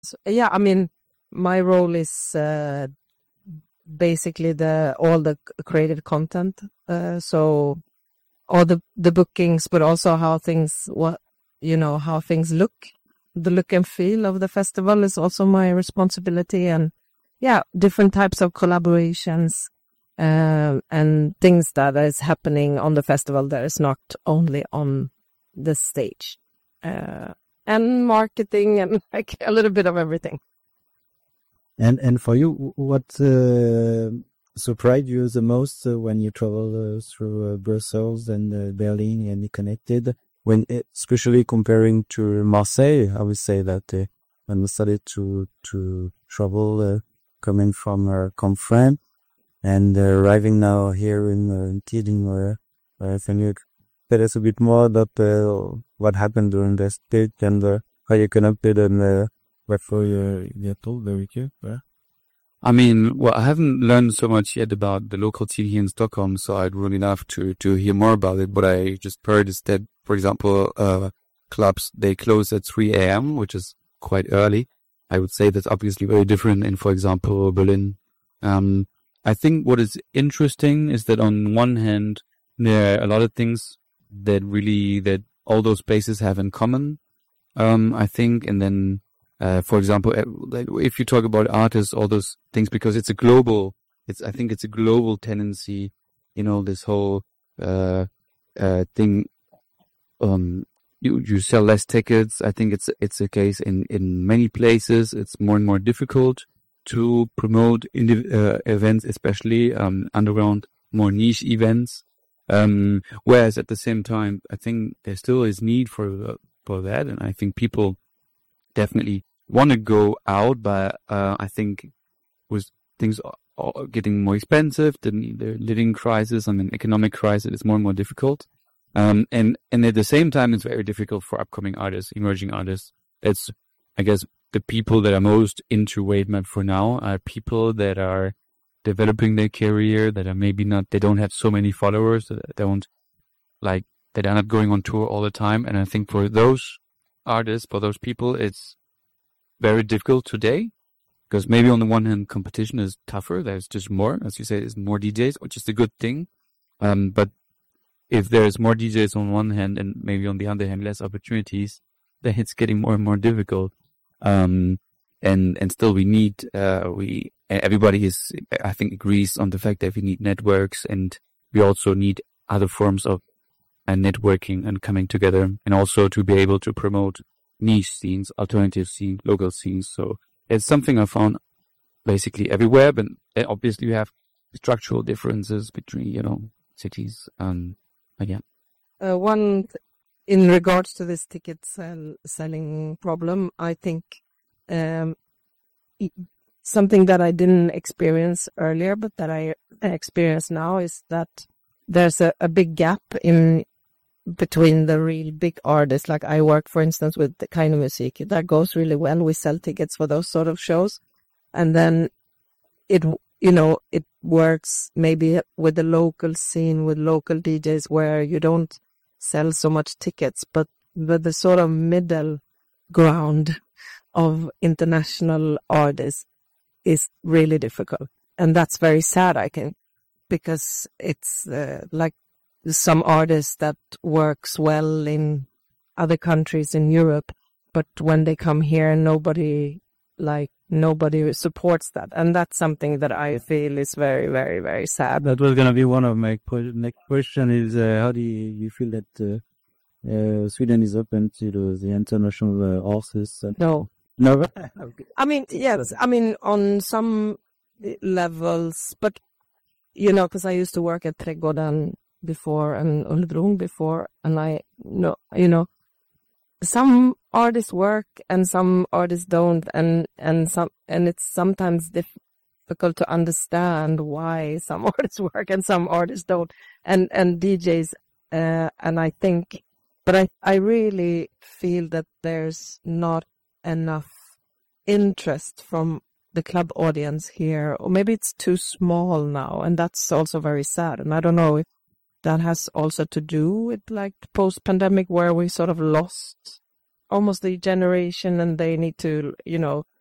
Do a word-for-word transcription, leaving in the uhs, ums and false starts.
So, yeah, I mean, my role is uh, basically the all the created content. Uh, so all the the bookings, but also how things what you know how things look, the look and feel of the festival is also my responsibility, and yeah, different types of collaborations uh, and things that is happening on the festival that is not only on the stage, uh, and marketing and like a little bit of everything. And and for you, what uh, surprised you the most uh, when you travel uh, through uh, Brussels and uh, Berlin and you connected? When, especially comparing to Marseille, I would say that uh, when we started to to travel, uh, coming from uh, Confrères and uh, arriving now here in uh, Tiding, uh, can you tell us a bit more about uh, what happened during this trip and uh, how you connected and uh, what for your your told very cute, yeah? I mean, well, I haven't learned so much yet about the local scene here in Stockholm, so I'd really love to, to hear more about it. What I just heard is that, for example, uh, clubs, they close at three a.m., which is quite early. I would say that's obviously very different in, for example, Berlin. Um, I think what is interesting is that on one hand, there are a lot of things that really, that all those places have in common, um, I think, and then Uh, for example, if you talk about artists, all those things, because it's a global, it's, I think it's a global tendency, you know, this whole, uh, uh, thing, um, you, you sell less tickets. I think it's, it's a case in, in many places. It's more and more difficult to promote indiv- uh, events, especially, um, underground, more niche events. Um, whereas at the same time, I think there still is need for, uh, for that. And I think people definitely want to go out, but uh, I think with things are getting more expensive, the, the living crisis, I mean, economic crisis is more and more difficult. Um, and, and at the same time, it's very difficult for upcoming artists, emerging artists. It's, I guess, the people that are most into Watemap for now are people that are developing their career, that are maybe not, they don't have so many followers, that don't, like, that are not going on tour all the time. And I think for those artists, for those people, it's very difficult today, because maybe on the one hand, competition is tougher. There's just more, as you say, there's more D Js, which is a good thing. Um, but if there's more D Js on one hand and maybe on the other hand, less opportunities, then it's getting more and more difficult. Um, and, and still we need, uh, we, everybody is, I think, agrees on the fact that we need networks, and we also need other forms of uh, networking and coming together, and also to be able to promote niche scenes, alternative scenes, local scenes. So it's something I found basically everywhere, but obviously you have structural differences between, you know, cities. Um, again, uh, one th- in regards to this ticket sell- selling problem, I think um, something that I didn't experience earlier, but that I experience now, is that there's a, a big gap in between the real big artists. Like I work, for instance, with the kind of music that goes really well. We sell tickets for those sort of shows. And then it, you know, it works maybe with the local scene, with local D Js, where you don't sell so much tickets, but with the sort of middle ground of international artists is really difficult. And that's very sad, I think, because it's uh, like some artists that works well in other countries in Europe, but when they come here, nobody like nobody supports that, and that's something that I feel is very, very, very sad. That was gonna be one of my po- next question. Is uh, how do you, you feel that uh, uh, Sweden is open to the, the international uh, artists? And no, no. I mean, yes, I mean on some levels, but you know, because I used to work at Trädgården before and Ullbrunn before, and I know, you know, some artists work and some artists don't, and and some and it's sometimes difficult to understand why some artists work and some artists don't, and and D Js, uh, and I think, but I I really feel that there's not enough interest from the club audience here, or maybe it's too small now, and that's also very sad. And I don't know if that has also to do with like post-pandemic, where we sort of lost almost a generation, and they need to, you know,